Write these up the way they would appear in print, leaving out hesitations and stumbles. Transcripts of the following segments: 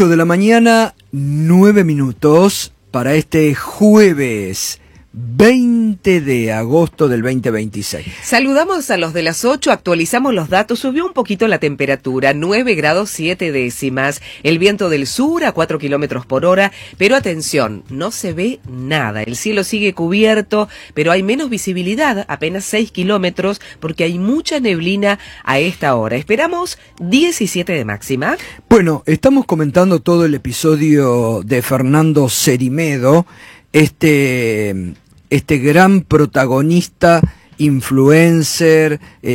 8 de la mañana, 9 minutos para este jueves 20 de agosto del 2026. Saludamos a los de las 8, actualizamos los datos, subió un poquito la temperatura, 9 grados 7 décimas, el viento del sur a 4 kilómetros por hora, pero atención, no se ve nada, el cielo sigue cubierto, pero hay menos visibilidad, apenas 6 kilómetros, porque hay mucha neblina a esta hora. Esperamos 17 de máxima. Bueno, estamos comentando todo el episodio de Fernando Cerimedo, este gran protagonista, influencer,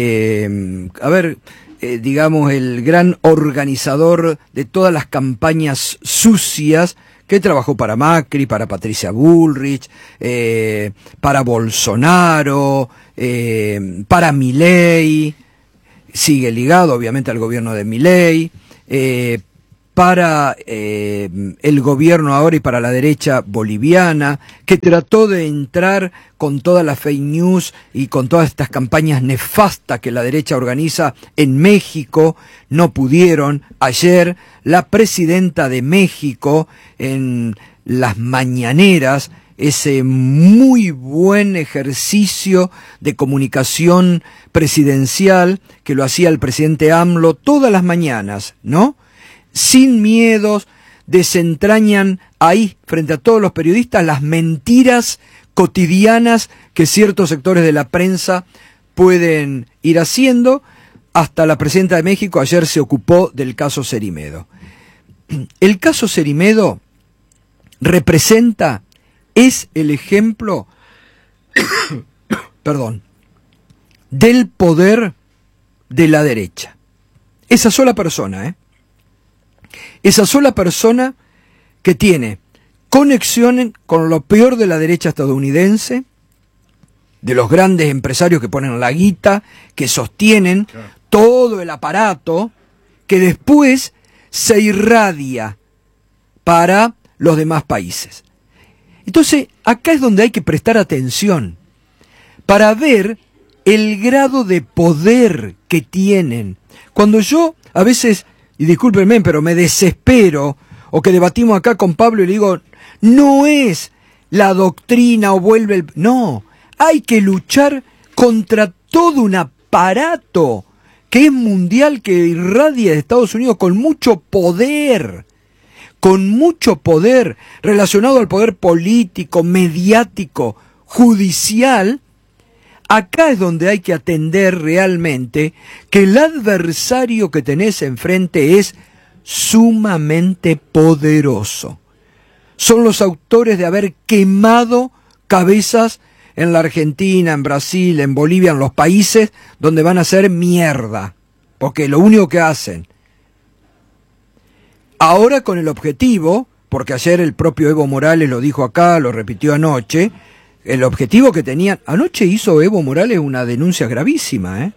digamos, el gran organizador de todas las campañas sucias que trabajó para Macri, para Patricia Bullrich, para Bolsonaro, para Milei, sigue ligado obviamente al gobierno de Milei, para el gobierno ahora y para la derecha boliviana, que trató de entrar con toda la fake news y con todas estas campañas nefastas que la derecha organiza en México, no pudieron. Ayer la presidenta de México en las mañaneras, ese muy buen ejercicio de comunicación presidencial que lo hacía el presidente AMLO todas las mañanas, ¿no? Sin miedos, desentrañan ahí, frente a todos los periodistas, las mentiras cotidianas que ciertos sectores de la prensa pueden ir haciendo. Hasta la presidenta de México ayer se ocupó del caso Cerimedo. El caso Cerimedo es el ejemplo, del poder de la derecha. Esa sola persona, Esa sola persona que tiene conexiones con lo peor de la derecha estadounidense, de los grandes empresarios que ponen la guita, que sostienen todo el aparato, que después se irradia para los demás países. Entonces, acá es donde hay que prestar atención para ver el grado de poder que tienen. Cuando yo a veces, y discúlpenme, pero me desespero, o que debatimos acá con Pablo y le digo, no es la doctrina o vuelve el... No, hay que luchar contra todo un aparato que es mundial, que irradia de Estados Unidos con mucho poder relacionado al poder político, mediático, judicial. Acá es donde hay que atender realmente que el adversario que tenés enfrente es sumamente poderoso. Son los autores de haber quemado cabezas en la Argentina, en Brasil, en Bolivia, en los países donde van a hacer mierda, porque lo único que hacen. Ahora con el objetivo, porque ayer el propio Evo Morales lo dijo acá, lo repitió anoche, el objetivo que tenían... Anoche hizo Evo Morales una denuncia gravísima,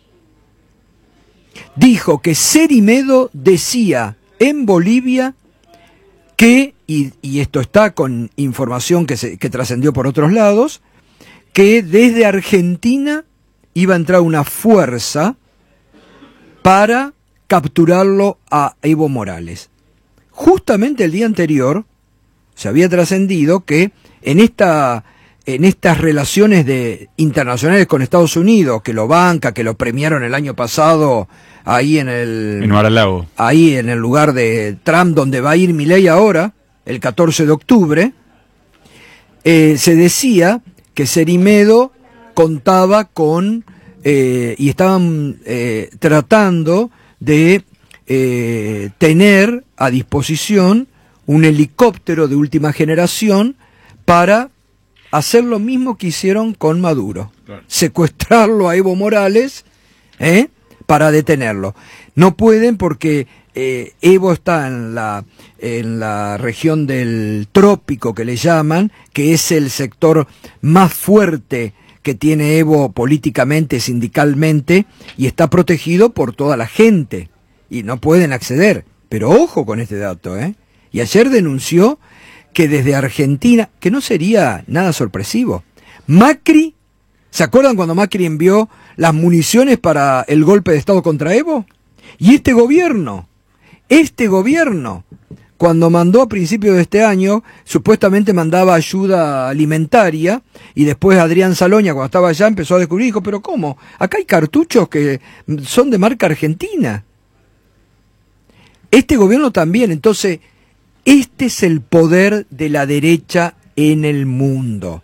Dijo que Cerimedo decía en Bolivia que, y esto está con información que trascendió por otros lados, que desde Argentina iba a entrar una fuerza para capturarlo a Evo Morales. Justamente el día anterior se había trascendido que en estas relaciones internacionales con Estados Unidos, que lo banca, que lo premiaron el año pasado ahí en Mar-a-Lago, ahí en el lugar de Trump, donde va a ir Milei ahora, el 14 de octubre, se decía que Cerimedo contaba con, y estaban tratando de tener a disposición un helicóptero de última generación para hacer lo mismo que hicieron con Maduro, secuestrarlo a Evo Morales, para detenerlo. No pueden porque Evo está en la región del trópico, que le llaman, que es el sector más fuerte que tiene Evo políticamente, sindicalmente, y está protegido por toda la gente, y no pueden acceder. Pero ojo con este dato, Y ayer denunció que desde Argentina, que no sería nada sorpresivo, Macri, ¿se acuerdan cuando Macri envió las municiones para el golpe de Estado contra Evo? Y este gobierno cuando mandó a principios de este año, supuestamente mandaba ayuda alimentaria, y después Adrián Saloña, cuando estaba allá, empezó a descubrir, dijo, pero ¿cómo? Acá hay cartuchos que son de marca argentina. Este gobierno también. Entonces, este es el poder de la derecha en el mundo.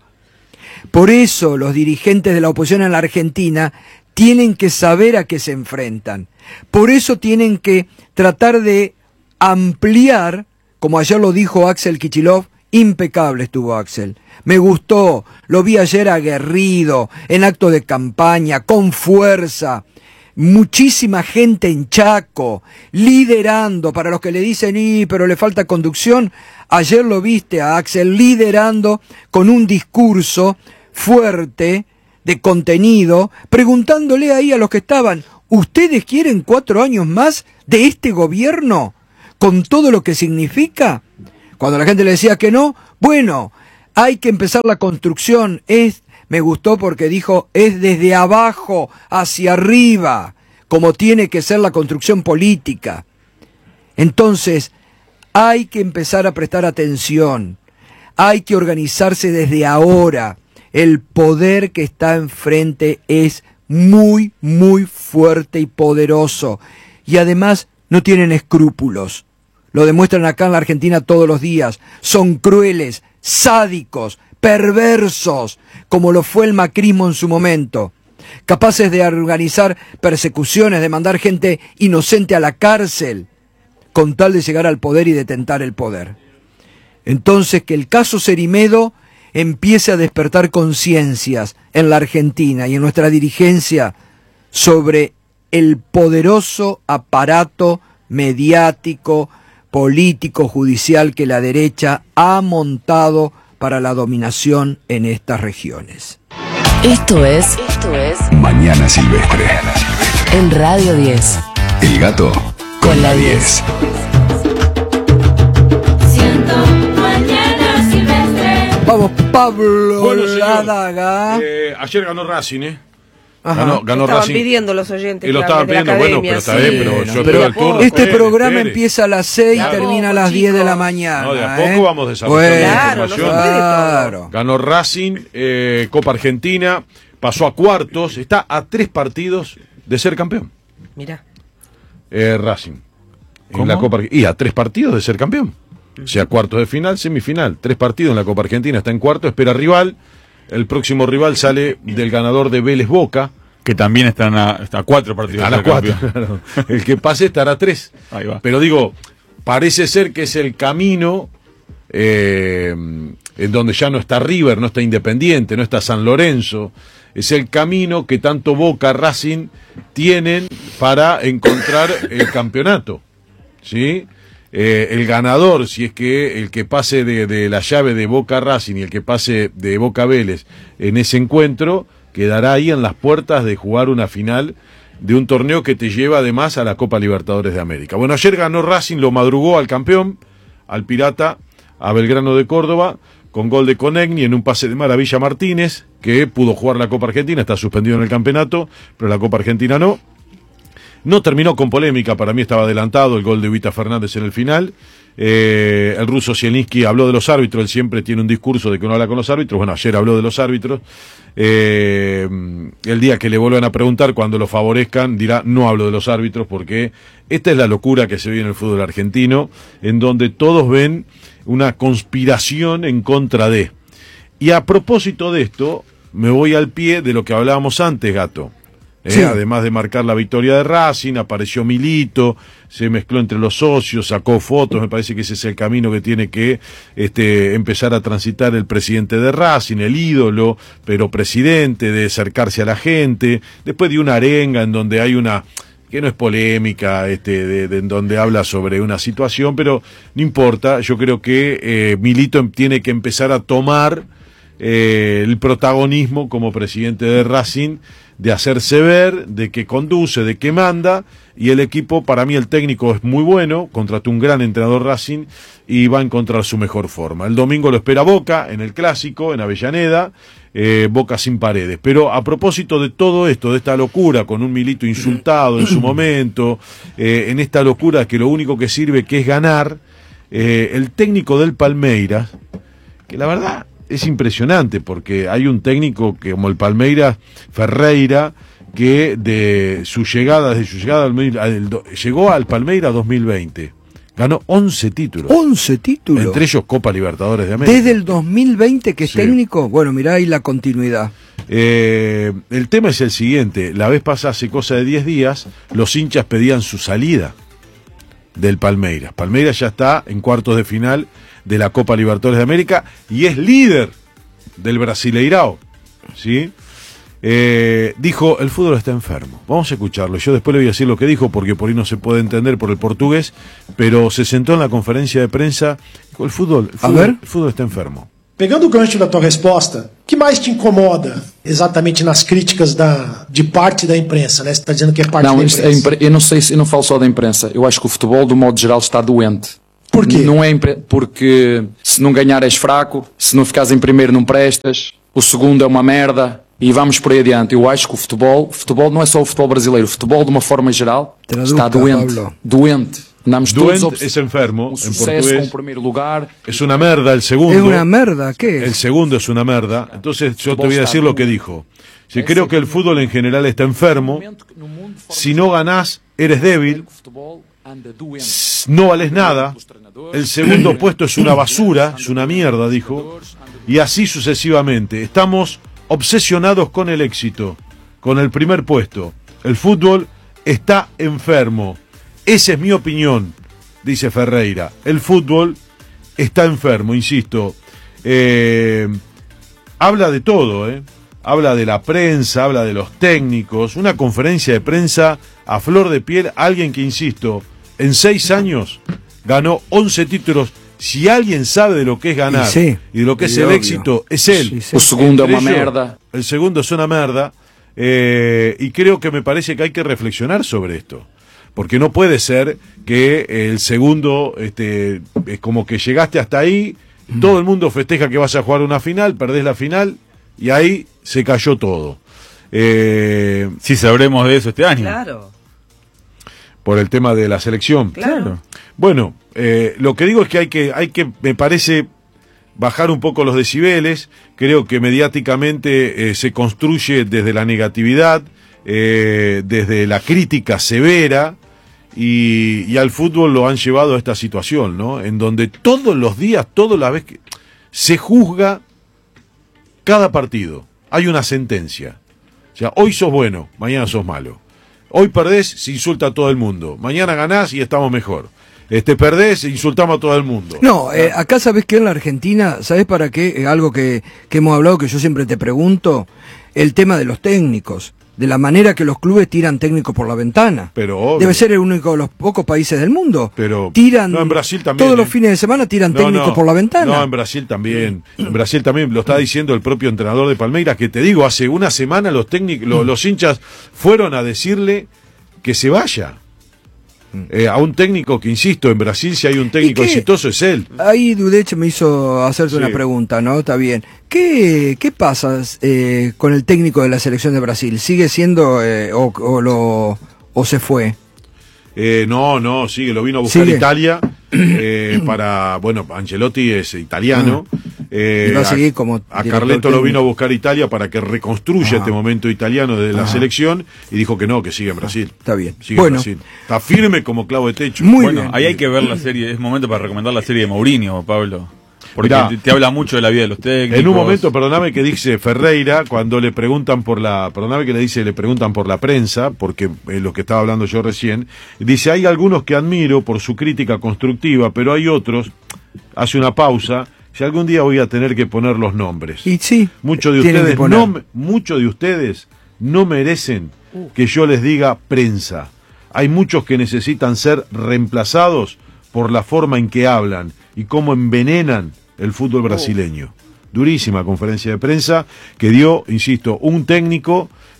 Por eso los dirigentes de la oposición en la Argentina tienen que saber a qué se enfrentan. Por eso tienen que tratar de ampliar, como ayer lo dijo Axel Kicillof, impecable estuvo Axel. Me gustó, lo vi ayer aguerrido, en acto de campaña, con fuerza. Muchísima gente en Chaco, liderando, para los que le dicen, pero le falta conducción, ayer lo viste a Axel liderando con un discurso fuerte, de contenido, preguntándole ahí a los que estaban, ¿ustedes quieren 4 años más de este gobierno? Con todo lo que significa. Cuando la gente le decía que no, bueno, hay que empezar la construcción, me gustó porque dijo, es desde abajo hacia arriba, como tiene que ser la construcción política. Entonces, hay que empezar a prestar atención, hay que organizarse desde ahora. El poder que está enfrente es muy, muy fuerte y poderoso. Y además no tienen escrúpulos. Lo demuestran acá en la Argentina todos los días. Son crueles, sádicos, perversos, como lo fue el macrismo en su momento. Capaces de organizar persecuciones, de mandar gente inocente a la cárcel, con tal de llegar al poder y detentar el poder. Entonces, que el caso Cerimedo empiece a despertar conciencias en la Argentina y en nuestra dirigencia sobre el poderoso aparato mediático, político, judicial que la derecha ha montado para la dominación en estas regiones. Esto es Mañana Silvestre. En Radio 10. El gato con la 10. Vamos, Pablo. Bueno, señor, Ladaga. ayer ganó Racing, ¿eh? Ajá. Ganó Estaban Racing. pidiendo los oyentes. Y lo que estaban hable de la pidiendo, bueno, academia, pero está bien, sí. pero yo Pero espero el turno. este programa Espere. empieza a las 6 y Claro. termina a las 10 de la mañana. No, de a poco vamos desarrollando Bueno, la Claro, no se información. puede todo. Claro. Ganó Racing, Copa Argentina, pasó a cuartos, está a 3 partidos de ser campeón. Mirá. Racing. ¿Cómo? En la Copa Argentina. Y a 3 partidos de ser campeón. O sea, cuartos de final, semifinal. 3 partidos en la Copa Argentina, está en cuarto, espera rival. El próximo rival sale del ganador de Vélez Boca. Que también están a 4 partidos. A de las ser 4. campeón. Claro. El que pase estará a 3. Ahí va. Pero digo, parece ser que es el camino en donde ya no está River, no está Independiente, no está San Lorenzo. Es el camino que tanto Boca, Racing tienen para encontrar el campeonato. ¿Sí? El ganador, si es que el que pase de la llave de Boca Racing y el que pase de Boca Vélez en ese encuentro, quedará ahí en las puertas de jugar una final de un torneo que te lleva además a la Copa Libertadores de América. Bueno, ayer ganó Racing, lo madrugó al campeón, al Pirata, a Belgrano de Córdoba, con gol de Conegni en un pase de Maravilla Martínez, que pudo jugar la Copa Argentina, está suspendido en el campeonato, pero la Copa Argentina no. No terminó con polémica, para mí estaba adelantado el gol de Vita Fernández en el final. El ruso Zielinski habló de los árbitros, él siempre tiene un discurso de que uno habla con los árbitros. Bueno, ayer habló de los árbitros. El día que le vuelvan a preguntar, cuando lo favorezcan, dirá no hablo de los árbitros, porque esta es la locura que se vive en el fútbol argentino, en donde todos ven una conspiración en contra de. Y a propósito de esto, me voy al pie de lo que hablábamos antes, Gato. Sí. Además de marcar la victoria de Racing, apareció Milito, se mezcló entre los socios, sacó fotos, me parece que ese es el camino que tiene que empezar a transitar el presidente de Racing, el ídolo, pero presidente, de acercarse a la gente, después de una arenga en donde hay una, que no es polémica, en donde habla sobre una situación, pero no importa, yo creo que Milito tiene que empezar a tomar el protagonismo como presidente de Racing, de hacerse ver, de que conduce, de que manda, y el equipo, para mí el técnico es muy bueno, contrató un gran entrenador Racing y va a encontrar su mejor forma. El domingo lo espera Boca en el Clásico, en Avellaneda, Boca sin Paredes. Pero a propósito de todo esto, de esta locura, con un Milito insultado en su momento, en esta locura que lo único que sirve que es ganar, el técnico del Palmeiras, que la verdad es impresionante, porque hay un técnico que, como el Palmeiras, Ferreira, que desde su llegada llegó al Palmeiras 2020. Ganó 11 títulos. 11 títulos. Entre ellos Copa Libertadores de América. Desde el 2020 que es Sí. técnico. Bueno, mirá ahí la continuidad. El tema es el siguiente. La vez pasada, hace cosa de 10 días, los hinchas pedían su salida del Palmeiras. Palmeiras ya está en cuartos de final de la Copa Libertadores de América y es líder del Brasileirao, ¿sí? Dijo, el fútbol está enfermo. Vamos a escucharlo. Yo después le voy a decir lo que dijo, porque por ahí no se puede entender por el portugués, pero se sentó en la conferencia de prensa, dijo, el fútbol está enfermo. Pegando o gancho da tua resposta, o que mais te incomoda exatamente nas críticas de parte da imprensa, né? Você está dizendo que é parte da imprensa. Eu não sei, eu não falo só da imprensa. Eu acho que o futebol, do modo geral, está doente. Por quê? Não é porque se não ganhar és fraco, se não ficares em primeiro não prestas, o segundo é uma merda e vamos por aí adiante. Eu acho que o futebol não é só o futebol brasileiro, o futebol de uma forma geral está doente. Pablo. Doente. Andamos todos Doente es enfermo, en suceso portugués. com o primeiro lugar. Es una merda el segundo. Es una merda, ¿qué El es? segundo es una merda. Entonces yo te voy a decir lo que dijo. Si creo que el fútbol en general está enfermo, si no ganás, eres débil, no vales nada, el segundo puesto es una basura, es una mierda, dijo, y así sucesivamente. Estamos obsesionados con el éxito, con el primer puesto. El fútbol está enfermo. Esa es mi opinión, dice Ferreira. El fútbol está enfermo, insisto. Habla de todo, habla de la prensa, habla de los técnicos, una conferencia de prensa a flor de piel, alguien que, insisto, en 6 años ganó 11 títulos. Si alguien sabe de lo que es ganar Sí, y de lo que es el obvio. éxito, es él. Sí, sí. O segundo é Entre uma ellos, merda. El segundo es una merda, y creo que me parece que hay que reflexionar sobre esto. Porque no puede ser que el segundo, es como que llegaste hasta ahí, todo el mundo festeja que vas a jugar una final, perdés la final, y ahí se cayó todo. Sí, sabremos de eso este año. Claro. Por el tema de la selección. Claro. Bueno, lo que digo es que hay que, me parece, bajar un poco los decibeles. Creo que mediáticamente se construye desde la negatividad, desde la crítica severa, y al fútbol lo han llevado a esta situación, ¿no? En donde todos los días, todas las veces que se juzga cada partido. Hay una sentencia. O sea, hoy sos bueno, mañana sos malo. Hoy perdés, se insulta a todo el mundo. Mañana ganás y estamos mejor. Perdés, insultamos a todo el mundo. No, acá sabes que en la Argentina, ¿sabes para qué? Algo que hemos hablado, que yo siempre te pregunto, el tema de los técnicos, de la manera que los clubes tiran técnicos por la ventana. Pero obvio. Debe ser el único de los pocos países del mundo. Pero tiran, no, en Brasil también, todos los fines de semana tiran técnicos por la ventana. No, en Brasil también. En Brasil también lo está diciendo el propio entrenador de Palmeiras, que te digo, hace una semana los técnicos, los hinchas fueron a decirle que se vaya. A un técnico que, insisto, en Brasil si hay un técnico exitoso es él. Ahí Dudech me hizo hacerte Sí. una pregunta, ¿no? Está bien. ¿Qué pasa con el técnico de la selección de Brasil? ¿Sigue siendo o se fue? No, sigue, lo vino a buscar ¿Sigue? Italia bueno, Ancelotti es italiano. Y va a seguir como a director Carleto lo técnico. vino a buscar Italia para que reconstruya este momento italiano de la selección, y dijo que no, que sigue en Brasil. Está bien. Sigue en Bueno. Brasil. Está firme como clavo de techo. Muy Bueno, bien. ahí hay que ver la serie, es momento para recomendar la serie de Mourinho, Pablo. Porque Mirá, te habla mucho de la vida de los técnicos. En un momento, perdóname, que dice Ferreira, cuando le preguntan le preguntan por la prensa, porque es lo que estaba hablando yo recién, dice, hay algunos que admiro por su crítica constructiva, pero hay otros, hace una pausa, si algún día voy a tener que poner los nombres. Y sí, Muchos de tienen que ustedes poner. muchos de ustedes no merecen que yo les diga prensa. Hay muchos que necesitan ser reemplazados por la forma en que hablan y cómo envenenan el fútbol brasileño. Durísima conferencia de prensa que dio, insisto, un técnico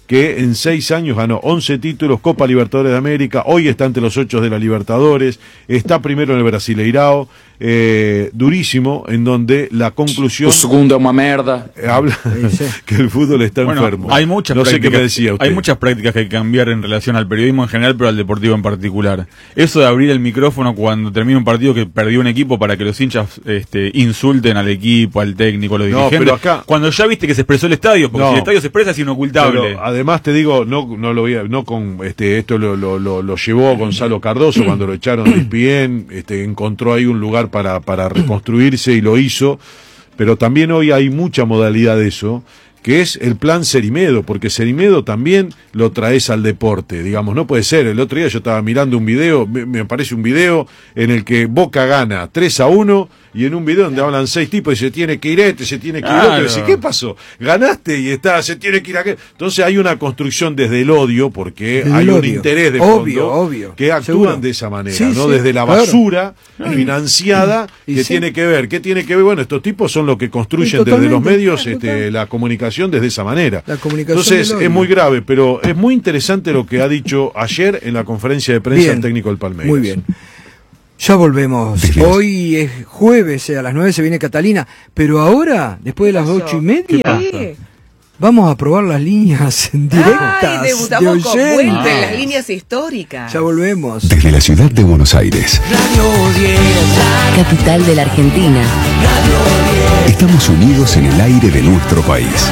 que en 6 años ganó 11 títulos, Copa Libertadores de América, hoy está entre los 8 de la Libertadores, está primero en el Brasileirao, durísimo, en donde la conclusión... O segundo es una merda. Habla que el fútbol está enfermo. Hay muchas no sé prácticas, qué me decía usted. hay muchas prácticas que hay que cambiar en relación al periodismo en general, pero al deportivo en particular. Eso de abrir el micrófono cuando termina un partido que perdió un equipo para que los hinchas insulten al equipo, al técnico, a los dirigentes. Pero acá, cuando ya viste que se expresó el estadio, porque si el estadio se expresa es inocultable. Pero además te digo, no lo voy a, no con esto lo llevó Gonzalo Cardoso cuando lo echaron de ESPN, encontró ahí un lugar para reconstruirse y lo hizo, pero también hoy hay mucha modalidad de eso, que es el plan Cerimedo, porque Cerimedo también lo traes al deporte, digamos, no puede ser. El otro día yo estaba mirando un video, me aparece un video en el que Boca gana 3-1, y en un video donde hablan 6 tipos, y se tiene que ir se tiene que ir otro, y dice, ¿qué pasó? Ganaste y se tiene que ir aquel. Entonces hay una construcción desde el odio, porque hay un interés de fondo, que actúan seguro de esa manera, ¿no? Sí, desde la basura financiada, que tiene que ver, ¿qué tiene que ver? Bueno, estos tipos son los que construyen desde los medios la comunicación desde esa manera. Entonces es muy grave, pero es muy interesante lo que ha dicho ayer en la conferencia de prensa el técnico del Palmeiras. Muy bien. Ya volvemos. Hoy es jueves, a las 9 se viene Catalina, pero ahora, después de las 8:30, vamos a probar las líneas directas. Ay, debutamos con Puente en las líneas históricas. Ya volvemos. Desde la ciudad de Buenos Aires, Capital de la Argentina. estamos unidos en el aire de nuestro país.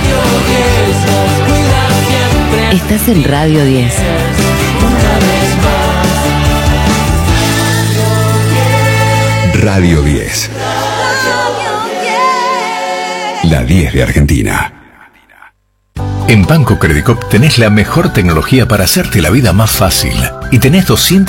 Estás en Radio 10. Radio 10. La 10 de Argentina. En Banco Credicop tenés la mejor tecnología para hacerte la vida más fácil. Y tenés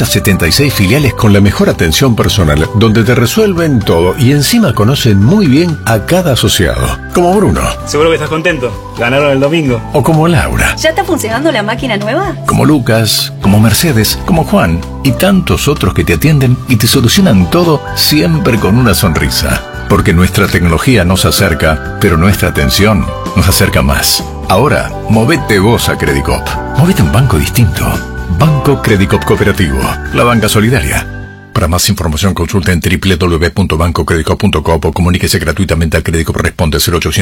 276 filiales con la mejor atención personal, donde te resuelven todo y encima conocen muy bien a cada asociado. Como Bruno. Seguro que estás contento. Ganaron el domingo. O como Laura. ¿Ya está funcionando la máquina nueva? Como Lucas, como Mercedes, como Juan y tantos otros que te atienden y te solucionan todo siempre con una sonrisa. Porque nuestra tecnología nos acerca, pero nuestra atención nos acerca más. Ahora, movete vos a Credicop. Movete a un banco distinto. Banco Credicop Cooperativo. La banca solidaria. Para más información consulta en www.bancocredicop.com o comuníquese gratuitamente al Credicop Responde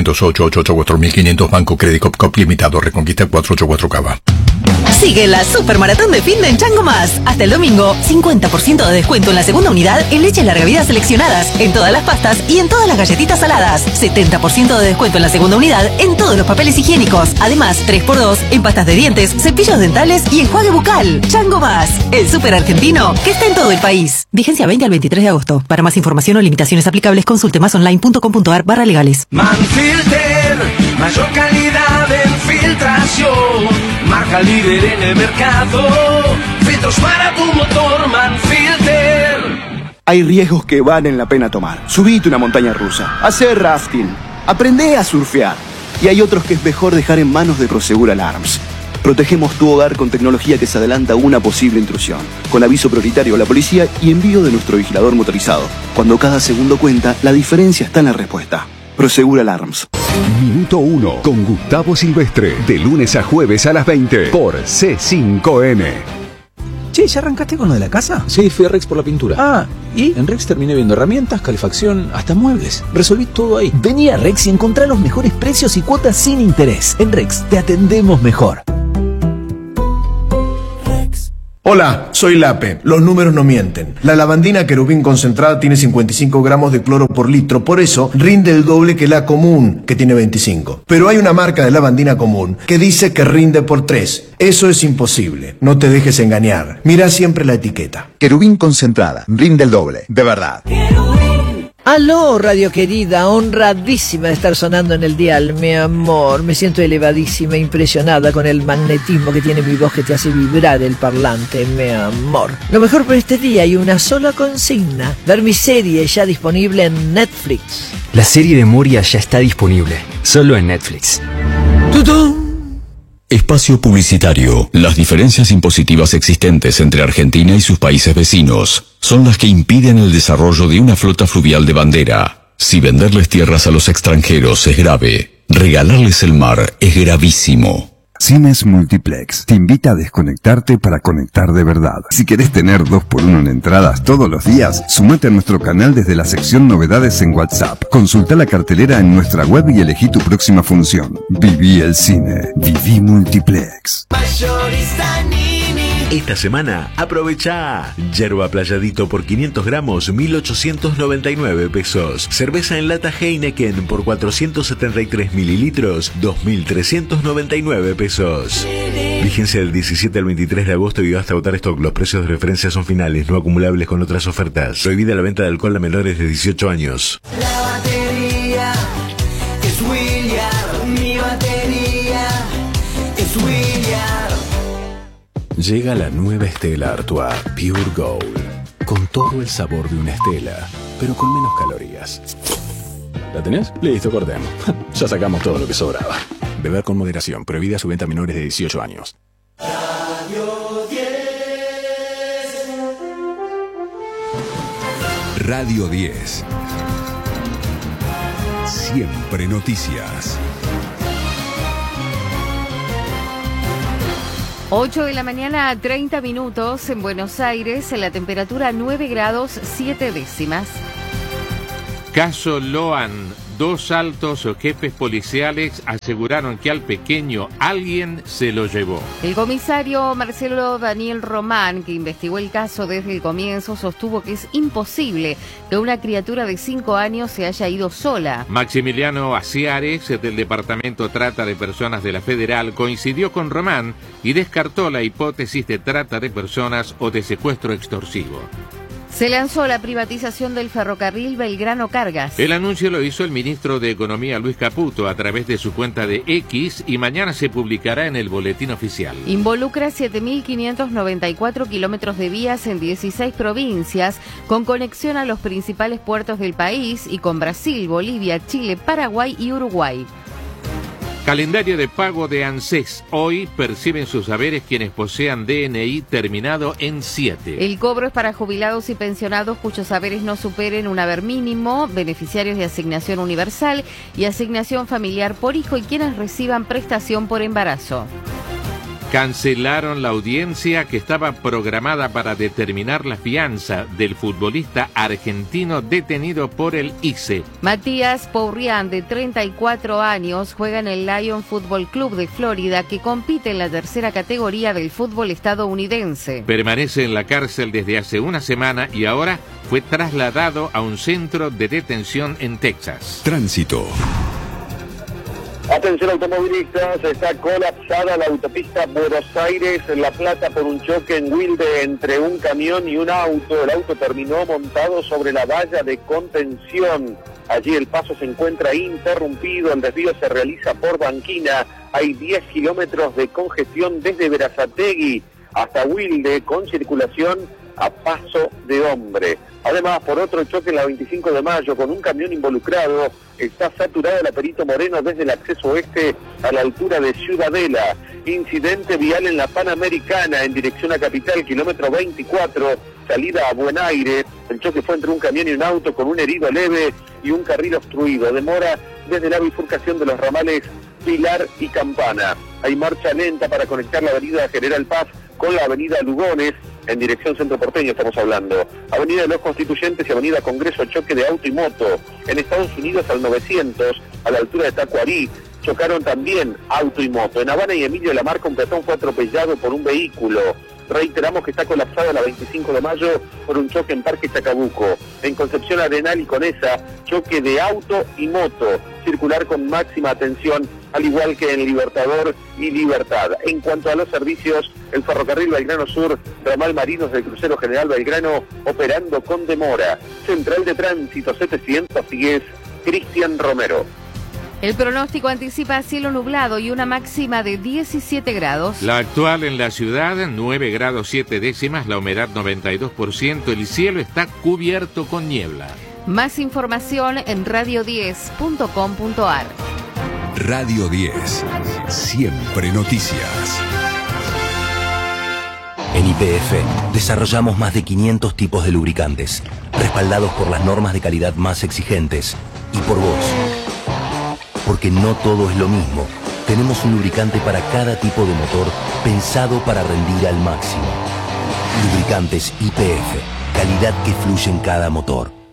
0800-888-4500 Banco Credicop Cop Limitado Reconquista 484 Cava. Sigue la super maratón de fin de en Chango Más. Hasta el domingo, 50% de descuento en la segunda unidad en leches larga vida seleccionadas, en todas las pastas y en todas las galletitas saladas. 70% de descuento en la segunda unidad en todos los papeles higiénicos. Además, 3x2 en pastas de dientes, cepillos dentales y enjuague bucal. Chango Más, el super argentino que está en todo el país. Vigencia 20 al 23 de agosto. Para más información o limitaciones aplicables, consulte masonline.com.ar/legales. Manfilter, mayor calidad en filtración. Marca líder en el mercado. Filtros para tu motor, Manfilter. Hay riesgos que valen la pena tomar. Subite una montaña rusa, hacer rafting, aprende a surfear. Y hay otros que es mejor dejar en manos de Prosegur Alarms. Protegemos tu hogar con tecnología que se adelanta a una posible intrusión, con aviso prioritario a la policía y envío de nuestro vigilador motorizado. Cuando cada segundo cuenta, la diferencia está en la respuesta. Prosegur Alarms. Minuto 1 con Gustavo Silvestre, de lunes a jueves a las 20 por C5N. Che, ¿ya arrancaste con lo de la casa? Sí, fui a Rex por la pintura. Ah, ¿y? En Rex terminé viendo herramientas, calefacción, hasta muebles. Resolví todo ahí. Vení a Rex y encontrá los mejores precios y cuotas sin interés. En Rex te atendemos mejor. Hola, soy Lape. Los números no mienten. La lavandina Querubín concentrada tiene 55 gramos de cloro por litro, por eso rinde el doble que la común, que tiene 25. Pero hay una marca de lavandina común que dice que rinde por 3. Eso es imposible. No te dejes engañar. Mira siempre la etiqueta. Querubín concentrada. Rinde el doble. De verdad. Aló, radio querida, honradísima de estar sonando en el dial, mi amor. Me siento elevadísima, impresionada con el magnetismo que tiene mi voz que te hace vibrar el parlante, mi amor. Lo mejor por este día hay una sola consigna: ver mi serie ya disponible en Netflix. La serie de Moria ya está disponible, solo en Netflix. ¡Tutú! Espacio publicitario. Las diferencias impositivas existentes entre Argentina y sus países vecinos son las que impiden el desarrollo de una flota fluvial de bandera. Si venderles tierras a los extranjeros es grave, regalarles el mar es gravísimo. Cines Multiplex te invita a desconectarte para conectar de verdad. Si querés tener 2x1 en entradas todos los días, sumate a nuestro canal desde la sección novedades en WhatsApp. Consulta la cartelera en nuestra web y elegí tu próxima función. Viví el cine. Viví Multiplex. Esta semana aprovecha yerba Playadito por 500 gramos 1.899 pesos. Cerveza en lata Heineken por 473 mililitros 2.399 pesos. Vigencia del 17 al 23 de agosto y hasta agotar stock. Los precios de referencia son finales, no acumulables con otras ofertas. Prohibida la venta de alcohol a menores de 18 años. La batería es Williard, mi batería es Williard. Llega la nueva Stella Artois Pure Gold, con todo el sabor de una Stella, pero con menos calorías. ¿La tenés? Listo, cortemos. Ya sacamos todo lo que sobraba. Beber con moderación, prohibida su venta a menores de 18 años. Radio 10. Radio 10. Siempre noticias. 8 de la mañana, 30 minutos en Buenos Aires, la temperatura 9 grados 7 décimas. Caso Loan. 2 altos jefes policiales aseguraron que al pequeño alguien se lo llevó. El comisario Marcelo Daniel Román, que investigó el caso desde el comienzo, sostuvo que es imposible que una criatura de 5 años se haya ido sola. Maximiliano Aciares, del Departamento Trata de Personas de la Federal, coincidió con Román y descartó la hipótesis de trata de personas o de secuestro extorsivo. Se lanzó la privatización del ferrocarril Belgrano Cargas. El anuncio lo hizo el ministro de Economía Luis Caputo a través de su cuenta de X y mañana se publicará en el boletín oficial. Involucra 7.594 kilómetros de vías en 16 provincias, con conexión a los principales puertos del país y con Brasil, Bolivia, Chile, Paraguay y Uruguay. Calendario de pago de ANSES. Hoy perciben sus haberes quienes posean DNI terminado en 7. El cobro es para jubilados y pensionados cuyos haberes no superen un haber mínimo, beneficiarios de asignación universal y asignación familiar por hijo y quienes reciban prestación por embarazo. Cancelaron la audiencia que estaba programada para determinar la fianza del futbolista argentino detenido por el ICE. Matías Pourrián, de 34 años, juega en el Lyon Football Club de Florida, que compite en la tercera categoría del fútbol estadounidense. Permanece en la cárcel desde hace una semana y ahora fue trasladado a un centro de detención en Texas. Tránsito. Atención automovilistas, está colapsada la autopista Buenos Aires-La Plata por un choque en Wilde entre un camión y un auto. El auto terminó montado sobre la valla de contención. Allí el paso se encuentra interrumpido, el desvío se realiza por Banquina. Hay 10 kilómetros de congestión desde Berazategui hasta Wilde con circulación a paso de hombre. Además, por otro choque en la 25 de mayo con un camión involucrado, está saturada la Perito Moreno desde el acceso oeste a la altura de Ciudadela. Incidente vial en la Panamericana en dirección a Capital, kilómetro 24, salida a Buen Aire. El choque fue entre un camión y un auto con un herido leve y un carril obstruido. Demora desde la bifurcación de los ramales Pilar y Campana. Hay marcha lenta para conectar la avenida General Paz con la avenida Lugones, en dirección centro porteño estamos hablando. Avenida de los Constituyentes y avenida Congreso, choque de auto y moto. En Estados Unidos al 900, a la altura de Tacuarí, chocaron también auto y moto. En Habana y Emilio de la Marca, un peatón fue atropellado por un vehículo. Reiteramos que está colapsada la 25 de mayo por un choque en Parque Chacabuco. En Concepción Arenal y Conesa, choque de auto y moto. Circular con máxima atención, al igual que en Libertador y Libertad. En cuanto a los servicios, el ferrocarril Belgrano Sur, ramal Marinos del crucero General Belgrano, operando con demora. Central de Tránsito 710, Cristian Romero. El pronóstico anticipa cielo nublado y una máxima de 17 grados. La actual en la ciudad, 9 grados 7 décimas, la humedad 92%, el cielo está cubierto con niebla. Más información en radio10.com.ar. Radio 10. Siempre noticias. En YPF desarrollamos más de 500 tipos de lubricantes, respaldados por las normas de calidad más exigentes y por vos. Porque no todo es lo mismo, tenemos un lubricante para cada tipo de motor pensado para rendir al máximo. Lubricantes YPF, calidad que fluye en cada motor.